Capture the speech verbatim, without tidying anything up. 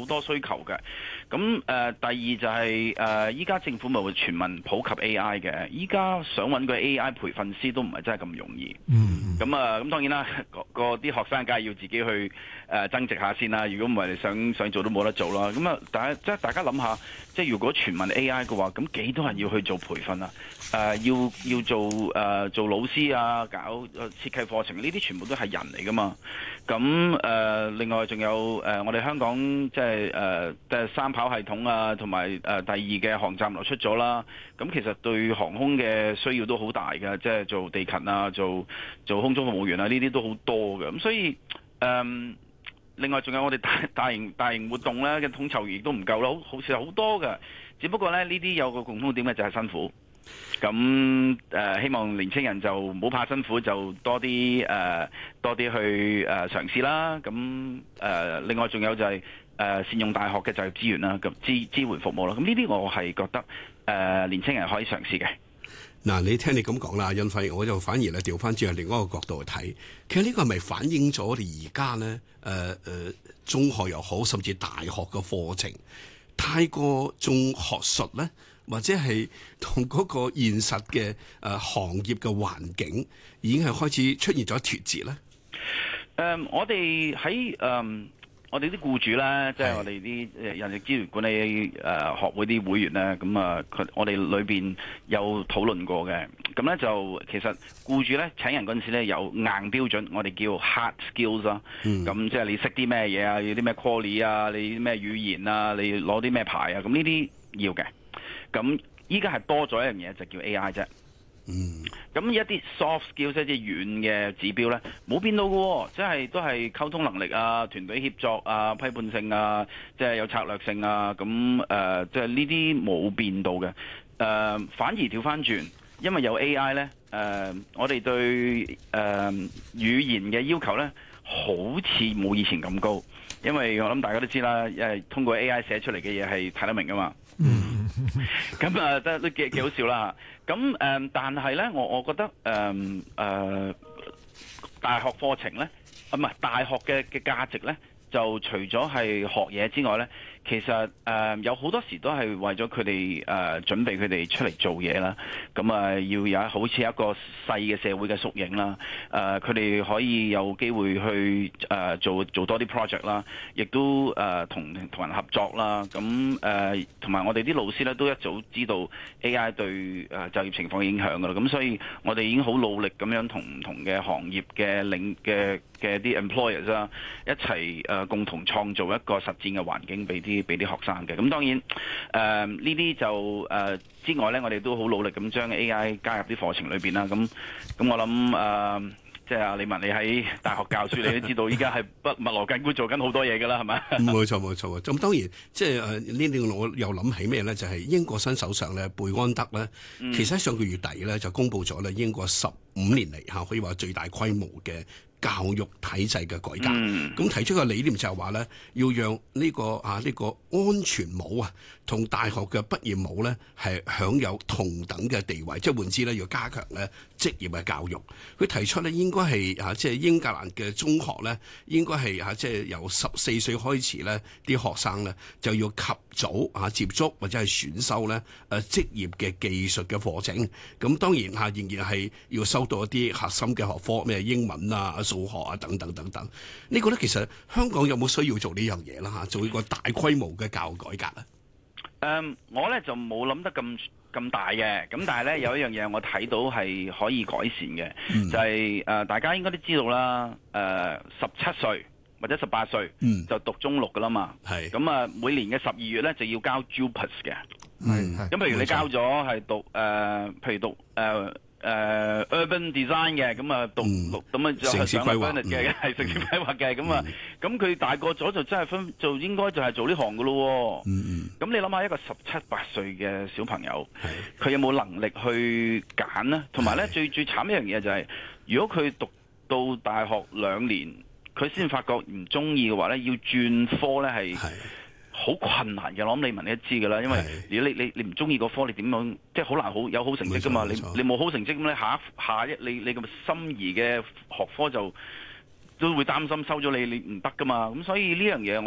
多需求嘅。咁誒、呃，第二就係誒，依家政府咪會全民普及 A I 嘅，依家想揾個 A I 培訓師都唔係真係咁容易。 嗯， 咁啊，咁當然啦，個啲學生梗係要自己去誒、呃、增值下先啦。如果唔係，你想想做都冇得做啦。咁啊，大家即係大家諗下，即係如果全民 A I 嘅話，咁幾多人要去做培訓啊？誒、呃，要要做誒、呃、做老師啊，搞設計課程，呢啲全部都係人嚟噶嘛。咁誒、呃，另外仲有誒、呃，我哋香港即係誒即係三跑系統啊，同埋誒第二嘅航站樓出咗啦。咁其實對航空嘅需要都好大嘅，即係做地勤啊，做做空中服務員啊，呢啲都好多嘅。咁所以誒、呃，另外仲有我哋大大型大型活動咧嘅統籌亦都唔夠啦，好好似好多嘅。只不過咧呢啲有個共通點嘅就係辛苦。咁誒、呃，希望年青人就唔好怕辛苦，就多啲誒、呃、多啲去誒、呃、嘗試啦。咁誒、呃，另外仲有就係、是、誒、呃、善用大學嘅就業資源啦，咁支支援服務啦。咁呢啲我係覺得誒、呃、年青人可以嘗試嘅。 嗱，你聽你咁講啦，印輝，我就反而咧調翻轉係另一個角度去睇，其實呢個係咪反映咗我哋而家咧誒誒中學又好，甚至大學嘅課程太過重學術咧？或者係同嗰個現實嘅誒、呃、行業嘅環境已經係開始出現咗脫節咧。誒、 呃，我哋喺誒我哋啲僱主咧，即係我哋啲人力資源管理誒、呃、學會啲會員咧，咁啊，佢我哋裏邊有討論過嘅。咁咧就其實僱主咧請人嗰陣時咧有硬標準，我哋叫 hard skills 啦。咁、嗯、即係你識啲咩嘢啊？要啲咩 quality 啊？你咩語言啊？你攞啲咩牌啊？咁呢啲要嘅。咁依家係多咗一樣嘢，就叫 A I 啫。 嗯。咁一啲 soft skills 即係軟嘅指標咧，冇變到嘅、哦，即係都係溝通能力啊、團隊協作啊、批判性啊，即係有策略性啊。咁誒、呃，即係呢啲冇變到嘅。誒、呃，反而調翻轉，因為有 A I 咧，誒、呃，我哋對誒、呃、語言嘅要求咧，好似冇以前咁高。因為我諗大家都知啦，因為通過 A I 寫出嚟嘅嘢係睇得明㗎嘛。嗯，咁啊，都都幾幾好笑啦。咁誒、呃，但係咧，我我覺得誒誒、呃呃，大學課程咧，唔係大學嘅嘅價值咧，就除咗係學嘢之外咧，其實誒、呃、有好多時都係為咗佢哋誒準備佢哋出嚟做嘢啦。咁啊，要有好似一個細嘅社會嘅縮影啦。誒、呃，佢哋可以有機會去誒、呃、做做多啲 project 啦，亦都誒同同人合作啦。咁誒同埋我哋啲老師咧都一早知道 A I 對誒就業情況影響㗎啦。咁所以我哋已經好努力咁樣同唔同嘅行業嘅領嘅嘅啲 employers 啦一齊誒、呃、共同創造一個實戰嘅環境俾啲俾啲學生嘅。咁當然誒呢啲就誒、呃、之外咧，我哋都好努力咁將 A I 加入啲課程裏邊啦。咁咁我諗誒、呃、即係阿李文，你喺大學教書，你都知道依家係不密鑼緊鼓做緊好多嘢㗎啦，係咪？ 冇錯冇錯。咁當然即係誒呢啲我又諗起咩咧？就係、是、英國新首相咧貝安德咧，嗯、其實喺上個月底咧就公布咗咧英國十五年嚟嚇可以話最大規模嘅教育體制嘅改革，咁、嗯、提出個理念就係話咧，要讓呢、這個啊呢、這個安全帽啊，同大學嘅畢業帽咧係享有同等嘅地位，即係換之咧要加強咧職業嘅教育。佢提出咧應該係啊即係英格蘭嘅中學咧，應該係啊即係由十四歲開始咧，啲學生咧就要及早啊接觸或者係選修咧誒職業嘅技術嘅課程。咁當然嚇仍然係要收到一啲核心嘅學科，咩英文啊、數學啊等等等等。呢、這個咧其實香港有冇需要做呢樣嘢啦嚇？做一個大規模嘅教育改革咧？ 誒、um, 我咧就冇諗得咁咁大嘅，咁但係咧有一樣嘢我睇到係可以改善嘅，嗯、就係、是、誒、呃、大家應該都知道啦，誒十七歲或者十八歲就讀中六噶啦嘛，係咁啊每年嘅十二月咧就要交 JUPAS 嘅，係咁、嗯、譬如你交咗係讀誒、呃，譬如讀誒。呃誒、uh, urban design 嘅，咁啊讀讀咁啊就係上 Bernard 嘅，係城市規劃嘅，咁啊咁佢大個咗就真係分就應該就係做呢行噶咯。嗯嗯。咁你諗下一個十七八歲嘅小朋友，佢有冇能力去揀呢？同埋咧最最慘一樣嘢就係、是，如果佢讀到大學兩年，佢先發覺唔中意嘅話咧，要轉科咧係。好困難嘅，我諗李文你都知㗎啦，因為如果你你你唔中意個科，你點樣即係好難好有好成績㗎嘛？你你冇好成績咁咧，下一下一你你咁心儀嘅學科就都會擔心收咗你，你唔得㗎嘛。咁所以呢樣嘢